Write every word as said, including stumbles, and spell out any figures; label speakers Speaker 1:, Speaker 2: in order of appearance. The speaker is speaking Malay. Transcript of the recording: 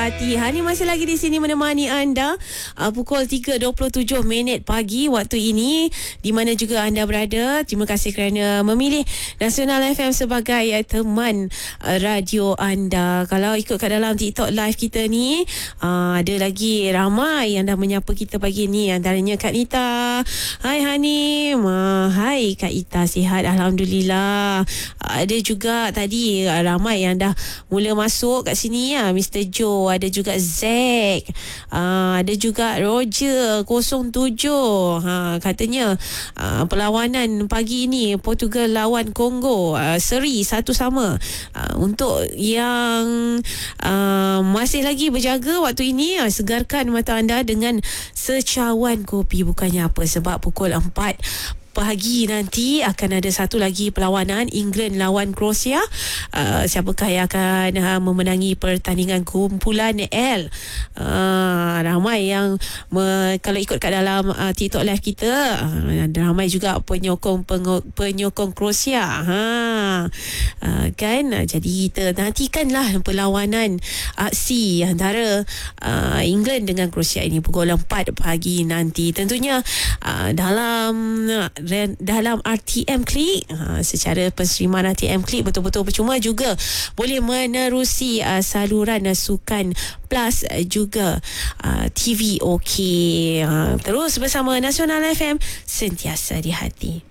Speaker 1: Hati Hani masih lagi di sini menemani anda uh, pukul tiga dua puluh tujuh minit pagi waktu ini di mana juga anda berada. Terima kasih kerana memilih Nasional F M sebagai uh, teman uh, radio anda. Kalau ikut kat dalam TikTok live kita ni, uh, ada lagi ramai yang dah menyapa kita pagi ni, antaranya Kak Nita. Hai Hani. uh, Hai Kak Ita, sihat Alhamdulillah. uh, Ada juga tadi uh, ramai yang dah mula masuk kat sini ya. Mister Joe, ada juga Zack, uh, ada juga Roger kosong tujuh. Ha, katanya uh, perlawanan pagi ini Portugal lawan Kongo uh, seri satu sama. Uh, untuk yang uh, masih lagi berjaga waktu ini, uh, segarkan mata anda dengan secawan kopi. Bukannya apa, sebab pukul empat pagi nanti akan ada satu lagi perlawanan England lawan Kroasia. Uh, siapakah yang akan uh, memenangi pertandingan kumpulan L? Uh, ramai yang me, kalau ikut kat dalam uh, TikTok live kita, uh, ramai juga penyokong peng- penyokong Kroasia. Ha, uh, kan? Jadi kita nantikanlah perlawanan aksi antara uh, England dengan Kroasia ini pukul empat pagi nanti. Tentunya uh, dalam dalam R T M Klik, ha, secara penserimaan R T M Klik betul-betul percuma, juga boleh menerusi uh, saluran uh, Sukan Plus, uh, juga uh, T V OK. Uh, terus bersama Nasional F M, sentiasa di hati.